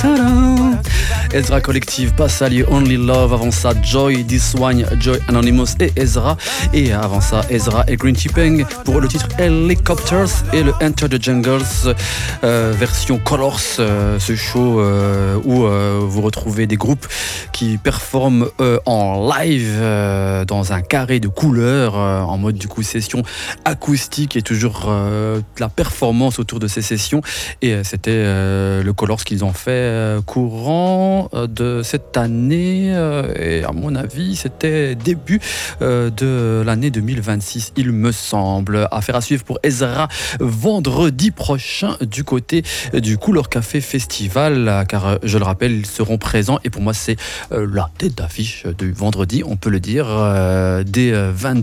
Tadam. Ezra Collective, Passali, Only Love. Avant ça, Joy, This One, Joy Anonymous et Ezra. Et avant ça, Ezra et Green Chipping pour le titre Helicopters et le Enter the Jungles, version Colors, ce show où vous retrouvez des groupes qui performent en live dans un carré de couleurs, en mode du coup session acoustique et toujours de la performance autour de ces sessions. Et c'était le Colors qu'ils ont fait courant de cette année, et à mon avis c'était début de l'année 2026 il me semble. Affaire à suivre pour Ezra vendredi prochain du côté du Couleur Café Festival, car je le rappelle ils seront présents et pour moi c'est la tête d'affiche du vendredi, on peut le dire, dès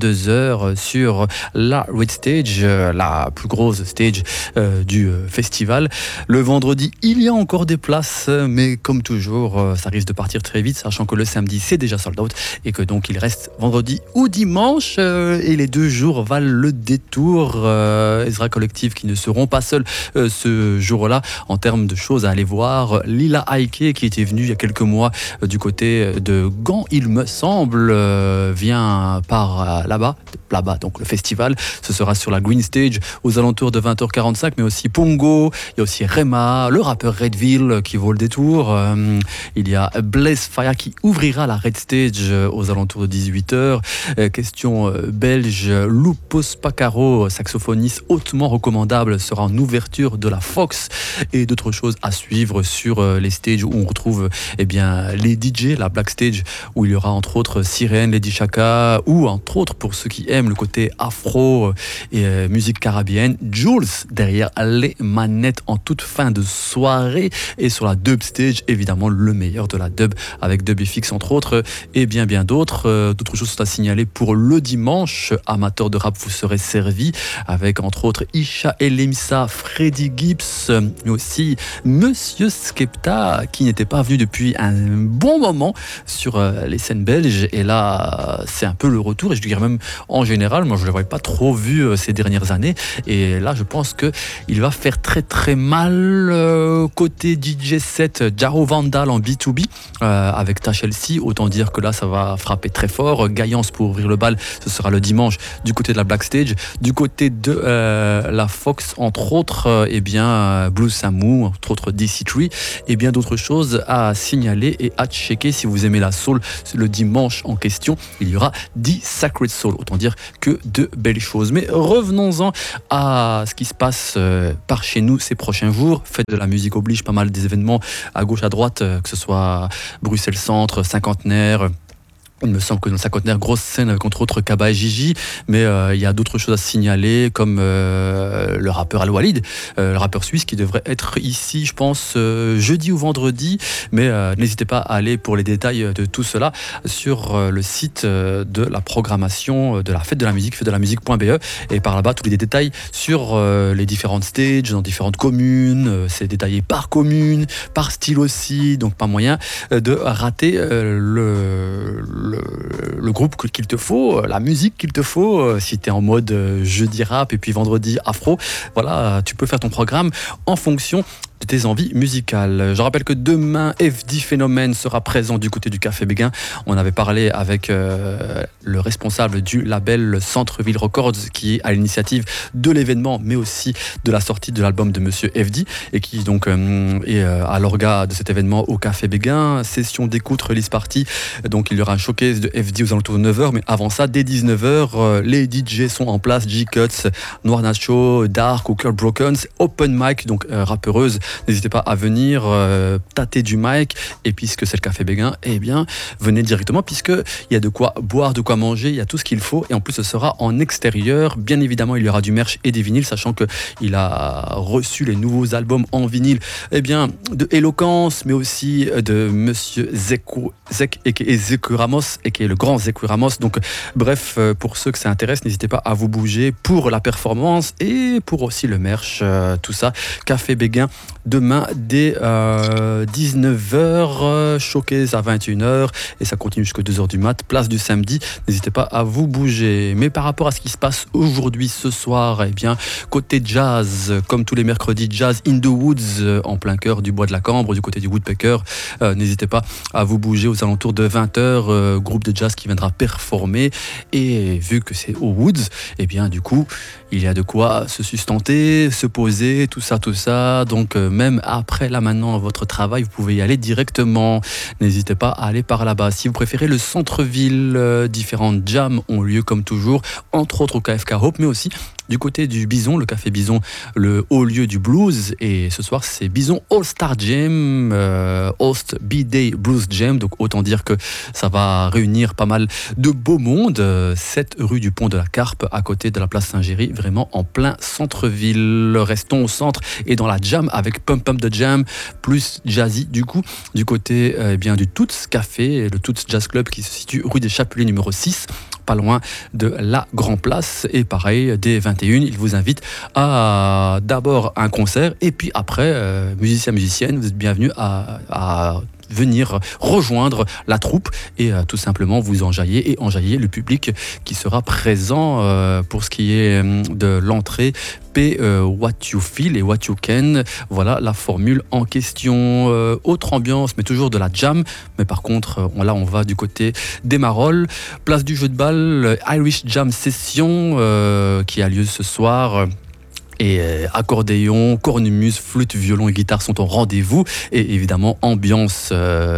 22h sur la Red Stage, la plus grosse stage du festival. Le vendredi il y a encore des places, mais comme toujours ça risque de partir très vite, sachant que le samedi c'est déjà sold out et que donc il reste vendredi ou dimanche, et les 2 jours valent le détour. Ezra Collective qui ne seront pas seuls ce jour-là en termes de choses à aller voir. Lila Aike qui était venue il y a quelques mois du côté de Gand il me semble, vient par là-bas donc le festival. Ce sera sur la Green Stage aux alentours de 20h45, mais aussi Pongo, il y a aussi Rema, le rappeur Redville qui vaut le détour. Il y a Blaze Fire qui ouvrira la Red Stage aux alentours de 18h. Question belge, Lupus Pacaro, saxophoniste hautement recommandable, sera en ouverture de la Fox, et d'autres choses à suivre sur les stages où on retrouve les DJ, la Black Stage où il y aura entre autres Sirène, Lady Shaka, ou entre autres pour ceux qui aiment le côté afro et musique caribéenne, Jules derrière les manettes en toute fin de soirée. Et sur la Dub Stage, évidemment le meilleur de la dub avec Dub FX entre autres et bien d'autres. D'autres choses sont à signaler pour le dimanche. Amateurs de rap, vous serez servis avec entre autres Isha Elimsa, Freddy Gibbs, mais aussi Monsieur Skepta qui n'était pas venu depuis un bon moment sur les scènes belges, et là c'est un peu le retour, et je dirais même en général, moi je ne l'avais pas trop vu ces dernières années, et là je pense qu'il va faire très très mal côté DJ set Jaro Vandal en B2B avec Ta Chelsea. Autant dire que là ça va frapper très fort. Gaillance pour ouvrir le bal, ce sera le dimanche du côté de la Black Stage. Du côté de la Fox entre autres, Blue Samu, entre autres DC3, et bien d'autres choses à signaler et à checker. Si vous aimez la soul, le dimanche en question il y aura 10 Sacred Soul, autant dire que de belles choses. Mais revenons-en à ce qui se passe par chez nous ces prochains jours. Fête de la musique oblige, pas mal des événements à gauche à droite, que ce soit Bruxelles Centre, Cinquantenaire. Il me semble que dans le Cinquantenaire, grosse scène avec entre autres Kaba et Gigi, mais il y a d'autres choses à signaler comme le rappeur Al Walid, le rappeur suisse qui devrait être ici, je pense, jeudi ou vendredi, mais n'hésitez pas à aller pour les détails de tout cela sur le site de la programmation de la Fête de la Musique, fête-de-la-musique.be, et par là-bas tous les détails sur les différentes stages dans différentes communes, c'est détaillé par commune, par style aussi, donc pas moyen de rater le groupe qu'il te faut, la musique qu'il te faut, si tu es en mode jeudi rap et puis vendredi afro. Voilà, tu peux faire ton programme en fonction de tes envies musicales. Je rappelle que demain, FD Phénomène sera présent du côté du Café Béguin. On avait parlé avec le responsable du label Centre-Ville Records qui est à l'initiative de l'événement, mais aussi de la sortie de l'album de Monsieur FD, et qui donc est à l'orga de cet événement au Café Béguin. Session d'écoute, release party. Donc il y aura un showcase de FD aux alentours de 9h, mais avant ça, dès 19h, les DJ sont en place. G-Cuts, Noir Nacho, Dark, Hooker Broken, Open Mic, donc rappeuse. N'hésitez pas à venir tâter du mic, et puisque c'est le Café Béguin, venez directement, puisqu'il y a de quoi boire, de quoi manger, il y a tout ce qu'il faut, et en plus ce sera en extérieur. Bien évidemment il y aura du merch et des vinyles, sachant qu'il a reçu les nouveaux albums en vinyle de Eloquence, mais aussi de Monsieur Zek et Zeku Ramos, et qui est le grand Zeku Ramos. Donc bref, pour ceux que ça intéresse, n'hésitez pas à vous bouger pour la performance et pour aussi le merch, tout ça. Café Béguin demain dès 19h, showcase à 21h et ça continue jusqu'à 2h du mat, place du samedi. N'hésitez pas à vous bouger. Mais par rapport à ce qui se passe aujourd'hui, ce soir, eh bien, côté jazz, comme tous les mercredis, Jazz in the Woods, en plein cœur du bois de la Cambre, du côté du Woodpecker. N'hésitez pas à vous bouger aux alentours de 20h, groupe de jazz qui viendra performer. Et vu que c'est aux Woods, eh bien, du coup, il y a de quoi se sustenter, se poser, tout ça. Donc, même après, là, maintenant, votre travail, vous pouvez y aller directement. N'hésitez pas à aller par là-bas. Si vous préférez le centre-ville, différentes jams ont lieu comme toujours, entre autres au KFK Hope, mais aussi du côté du Bison, le Café Bison, le haut lieu du blues. Et ce soir, c'est Bison All-Star Jam, Host B-Day Blues Jam. Donc autant dire que ça va réunir pas mal de beau monde. 7 rue du Pont de la Carpe, à côté de la place Saint-Géry, vraiment en plein centre-ville. Restons au centre et dans la jam avec Pump Pump de Jam, plus jazzy du coup, du côté bien du Toots Café, le Toots Jazz Club qui se situe rue des Chapeliers numéro 6. Pas loin de la Grand Place. Et pareil, dès 21, il vous invite à d'abord un concert et puis après, musicienne, vous êtes bienvenus à venir rejoindre la troupe et tout simplement vous enjailler le public qui sera présent pour ce qui est de l'entrée. Pay what you feel et what you can, voilà la formule en question. Autre ambiance mais toujours de la jam, mais par contre là on va du côté des Marolles, place du jeu de balle, Irish Jam Session qui a lieu ce soir. Et accordéon, cornemuse, flûte, violon et guitare sont au rendez-vous. Et évidemment, ambiance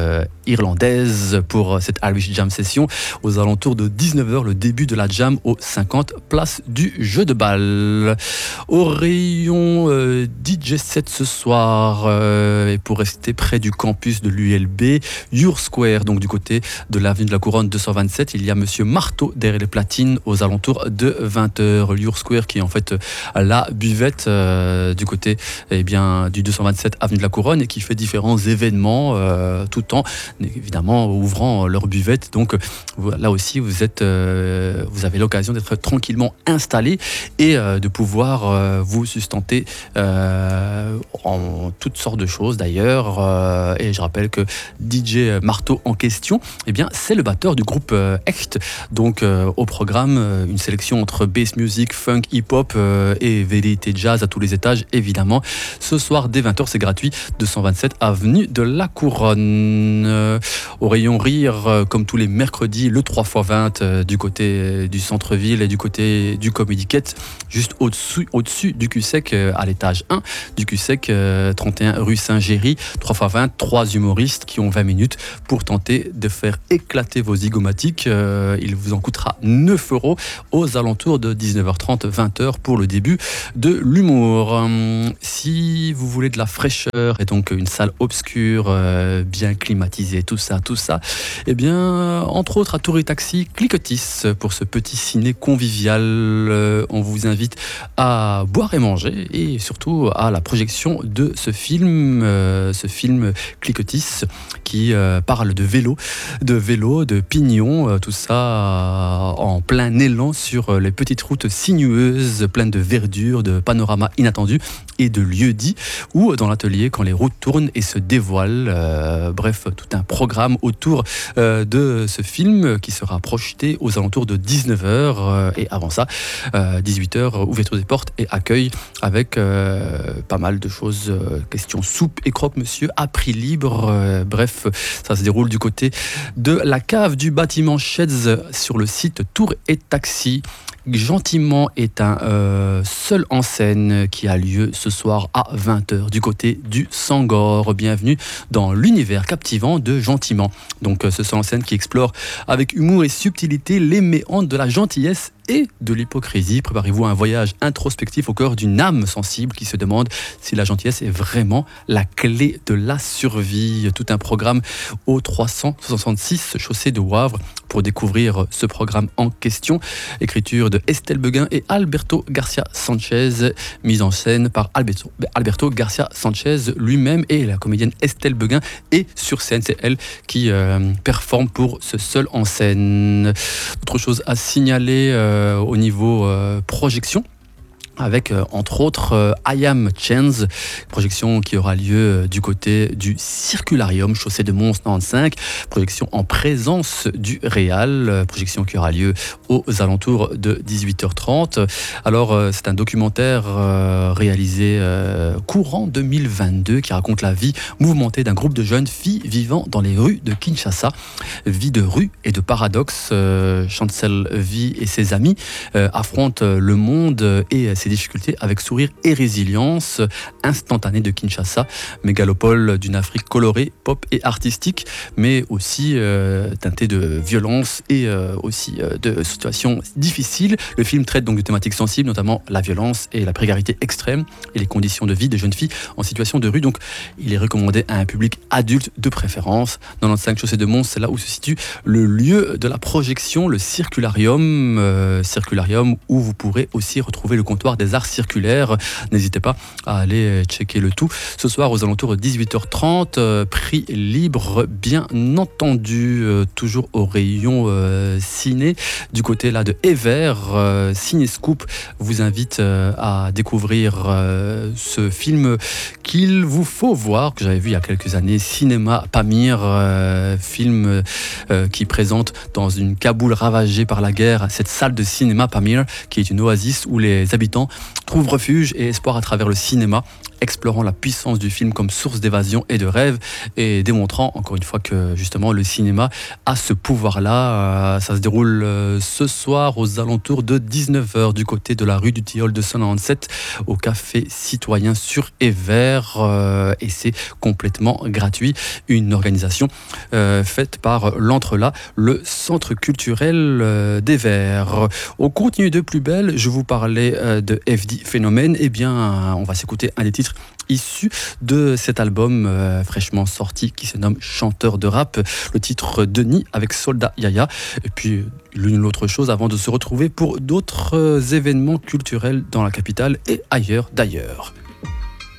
irlandaise pour cette Irish Jam Session. Aux alentours de 19h, le début de la jam au 50 place du jeu de balle. Au rayon DJ set ce soir, et pour rester près du campus de l'ULB, Your Square, donc du côté de l'avenue de la Couronne 227, il y a Monsieur Marteau derrière les platines aux alentours de 20h. Your Square qui est en fait la buvette du côté du 227 avenue de la Couronne et qui fait différents événements tout en évidemment ouvrant leur buvette. Donc là aussi vous avez l'occasion d'être tranquillement installé et de pouvoir vous sustenter en toutes sortes de choses d'ailleurs. Et je rappelle que DJ Marteau en question, c'est le batteur du groupe Echt. Donc au programme une sélection entre bass music, funk, hip-hop et variété jazz à tous les étages évidemment. Ce soir dès 20h c'est gratuit, 227 avenue de la Couronne. Au rayon rire comme tous les mercredis, le 3x20 du côté du centre-ville et du côté du Comedy Cat, juste au-dessus du Cul-Sec à l'étage 1 du Cul-Sec, 31 rue Saint-Géry. 3x20, 3 humoristes qui ont 20 minutes pour tenter de faire éclater vos zygomatiques. Il vous en coûtera 9€ aux alentours de 19h30, 20h pour le début de l'humour. Si vous voulez de la fraîcheur et donc une salle obscure, bien climatisée, tout ça, entre autres à Tour et Taxi, Cliquetis pour ce petit ciné convivial. On vous invite à boire et manger et surtout à la projection de ce film Cliquetis qui parle de vélo, de pignon, tout ça en plein élan sur les petites routes sinueuses, pleines de verdure, de panoramas inattendus et de lieux dits, ou dans l'atelier quand les routes tournent et se dévoilent. Bref, tout un programme autour de ce film qui sera projeté aux alentours de 19h et avant ça, 18h, ouverture des portes et accueil avec pas mal de choses, questions soupe et croque-monsieur à prix libre. Bref, ça se déroule du côté de la cave du bâtiment Sheds sur le site Tour et Taxi. Gentiment est un seul en scène qui a lieu ce soir à 20h du côté du Sangor. Bienvenue dans l'univers captivant de Gentiment. Donc ce seul en scène qui explore avec humour et subtilité les méandres de la gentillesse et de l'hypocrisie. Préparez-vous à un voyage introspectif au cœur d'une âme sensible qui se demande si la gentillesse est vraiment la clé de la survie. Tout un programme au 366 chaussée de Wavre pour découvrir ce programme en question. Écriture de Estelle Beguin et Alberto Garcia Sanchez, mise en scène par Alberto Garcia Sanchez lui-même et la comédienne Estelle Beguin. Et sur scène, c'est elle qui performe pour ce seul en scène. Autre chose à signaler au niveau projection. avec entre autres I Am Chance, projection qui aura lieu du côté du Circularium, chaussée de Mons 95, projection en présence du Réal, projection qui aura lieu aux alentours de 18h30. Alors c'est un documentaire réalisé courant 2022 qui raconte la vie mouvementée d'un groupe de jeunes filles vivant dans les rues de Kinshasa. Vie de rue et de paradoxe, Chancel V et ses amis affrontent le monde et ses difficultés avec sourire et résilience, instantanée de Kinshasa, mégalopole d'une Afrique colorée, pop et artistique, mais aussi teintée de violence et aussi de situations difficiles. Le film traite donc de thématiques sensibles, notamment la violence et la précarité extrême et les conditions de vie des jeunes filles en situation de rue. Donc il est recommandé à un public adulte de préférence. 95 chaussée de Mons, c'est là où se situe le lieu de la projection, le Circularium, où vous pourrez aussi retrouver le comptoir des arts circulaires. N'hésitez pas à aller checker le tout. Ce soir aux alentours de 18h30, prix libre bien entendu, toujours au rayon ciné. Du côté là de Ever, Cinescoop vous invite à découvrir ce film qu'il vous faut voir, que j'avais vu il y a quelques années, Cinéma Pamir, film qui présente dans une Kaboul ravagée par la guerre cette salle de cinéma Pamir qui est une oasis où les habitants trouvent refuge et espoir à travers le cinéma, explorant la puissance du film comme source d'évasion et de rêve et démontrant encore une fois que justement le cinéma a ce pouvoir-là. Ça se déroule ce soir aux alentours de 19h du côté de la rue du Tilleul de 197 au Café Citoyen sur Ever et c'est complètement gratuit. Une organisation faite par l'Entrelac, le centre culturel d'Ever. On continue de plus belle, je vous parlais de FD Phénomène, et bien on va s'écouter un des titres issu de cet album fraîchement sorti qui se nomme Chanteur de rap, le titre Denis avec Soldat Yaya, et puis l'une ou l'autre chose avant de se retrouver pour d'autres événements culturels dans la capitale et ailleurs d'ailleurs.